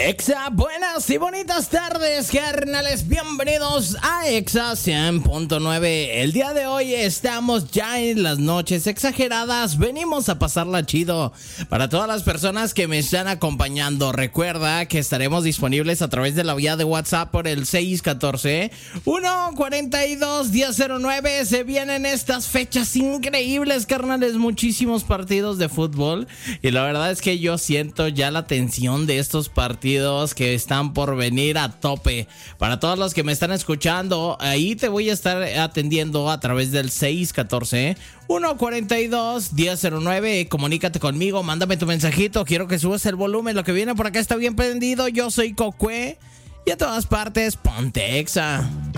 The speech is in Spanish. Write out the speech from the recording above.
Exa, buenas y bonitas tardes, carnales. Bienvenidos a Exa 100.9. El día de hoy estamos ya en las noches exageradas. Venimos a pasarla chido. Para todas las personas que me están acompañando, recuerda que estaremos disponibles a través de la vía de WhatsApp por el 614-142-1009. Se vienen estas fechas increíbles, carnales. Muchísimos partidos de fútbol. Y la verdad es que yo siento ya la tensión de estos partidos que están por venir a tope. Para todos los que me están escuchando, ahí te voy a estar atendiendo a través del 614-142-1009. Comunícate conmigo, mándame tu mensajito. Quiero que subas el volumen, lo que viene por acá está bien prendido. Yo soy Cocue y a todas partes ponte Exa.